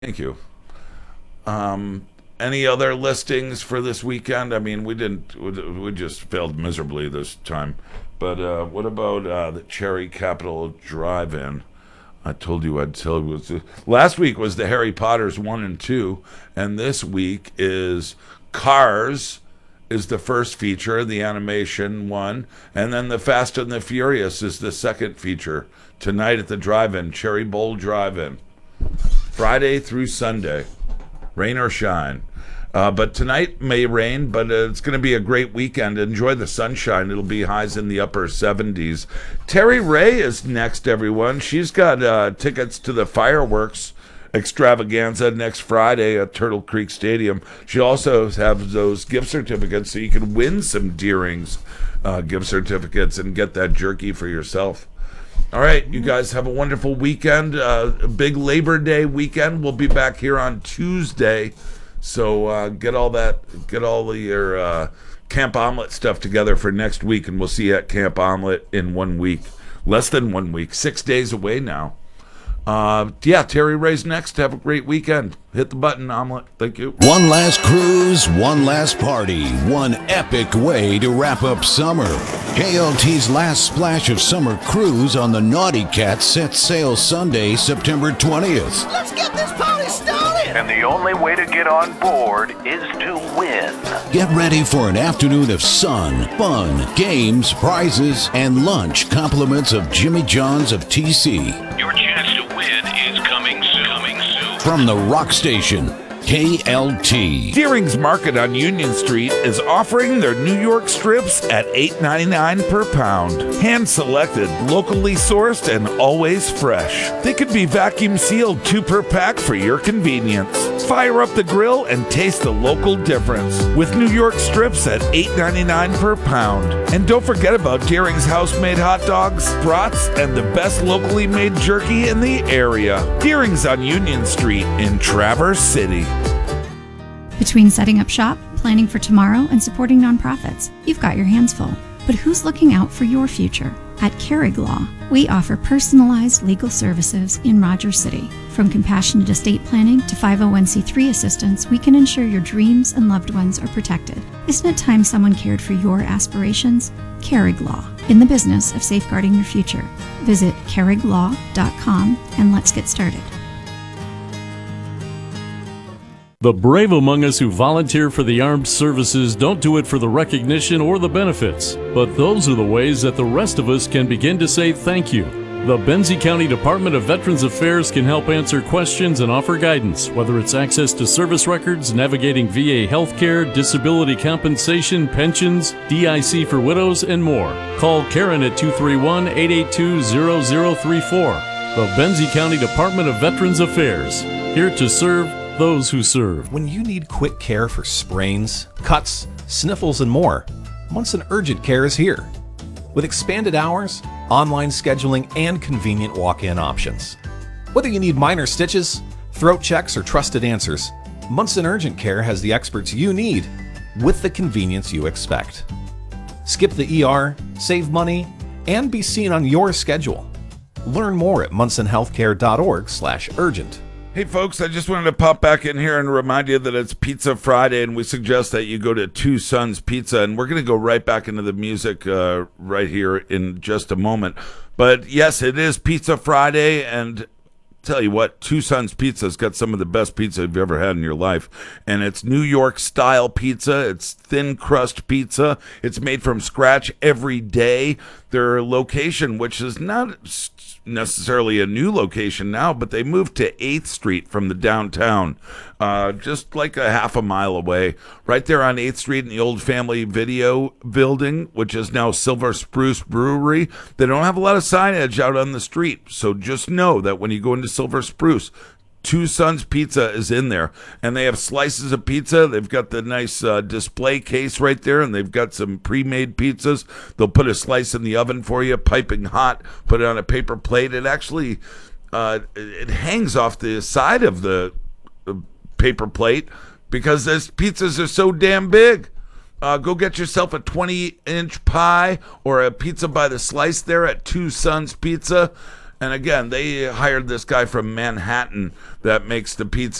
Thank you. Any other listings for this weekend? I mean, we didn't. We just failed miserably this time. But what about the Cherry Capital Drive-In? I told you I'd tell you. Last week was the Harry Potters 1 and 2, and this week is Cars is the first feature, the animation one, and then the Fast and the Furious is the second feature tonight at the Drive-In, Cherry Bowl Drive-In, Friday through Sunday, rain or shine. But tonight may rain, but it's going to be a great weekend. Enjoy the sunshine. It'll be highs in the upper 70s. Terry Ray is next, everyone. She's got tickets to the fireworks extravaganza next Friday at Turtle Creek Stadium. She also has those gift certificates so you can win some Deering's gift certificates and get that jerky for yourself. All right, you guys have a wonderful weekend. A big Labor Day weekend. We'll be back here on Tuesday. So get all your Camp Omelet stuff together for next week, and we'll see you at Camp Omelet in 1 week. Less than 1 week. 6 days away now. Terry Ray's next. Have a great weekend. Hit the button, Omelet. Thank you. One last cruise, one last party, one epic way to wrap up summer. KLT's last splash of summer cruise on the Naughty Cat sets sail Sunday, September 20th. Let's get this party started! And the only way to get on board is to win. Get ready for an afternoon of sun, fun, games, prizes, and lunch compliments of Jimmy John's of TC. Your chance to win is coming soon. From the rock station, KLT. Deering's Market on Union Street is offering their New York strips at $8.99 per pound. Hand-selected, locally sourced, and always fresh. They could be vacuum sealed 2 per pack for your convenience. Fire up the grill and taste the local difference with New York strips at $8.99 per pound. And don't forget about Deering's house-made hot dogs, brats, and the best locally made jerky in the area. Deering's on Union Street in Traverse City. Between setting up shop, planning for tomorrow, and supporting nonprofits, you've got your hands full. But who's looking out for your future? At Carrig Law, we offer personalized legal services in Rogers City. From compassionate estate planning to 501c3 assistance, we can ensure your dreams and loved ones are protected. Isn't it time someone cared for your aspirations? Carrig Law, in the business of safeguarding your future. Visit carriglaw.com and let's get started. The brave among us who volunteer for the armed services don't do it for the recognition or the benefits, but those are the ways that the rest of us can begin to say thank you. The Benzie County Department of Veterans Affairs can help answer questions and offer guidance, whether it's access to service records, navigating VA healthcare, disability compensation, pensions, DIC for widows, and more. Call Karen at 231-882-0034. The Benzie County Department of Veterans Affairs, here to serve those who serve. When you need quick care for sprains, cuts, sniffles, and more, Munson Urgent Care is here. With expanded hours, online scheduling, and convenient walk-in options. Whether you need minor stitches, throat checks, or trusted answers, Munson Urgent Care has the experts you need with the convenience you expect. Skip the ER, save money, and be seen on your schedule. Learn more at munsonhealthcare.org/urgent. Hey folks, I just wanted to pop back in here and remind you that it's Pizza Friday, and we suggest that you go to Two Sons Pizza, and we're going to go right back into the music right here in just a moment. But yes, it is Pizza Friday, and tell you what, Two Sons Pizza's got some of the best pizza you've ever had in your life, and it's New York style pizza. It's thin crust pizza. It's made from scratch every day. Their location, which is not necessarily a new location now, but they moved to 8th Street from the downtown, just like a half a mile away, right there on 8th Street in the old Family Video building, which is now Silver Spruce Brewery. They don't have a lot of signage out on the street, so just know that when you go into Silver Spruce, Two Sons Pizza is in there, and they have slices of pizza. They've got the nice display case right there, and they've got some pre-made pizzas. They'll put a slice in the oven for you, piping hot, put it on a paper plate. It actually it hangs off the side of the paper plate because those pizzas are so damn big. Go get yourself a 20-inch pie or a pizza by the slice there at Two Sons Pizza. And again, they hired this guy from Manhattan that makes the pizza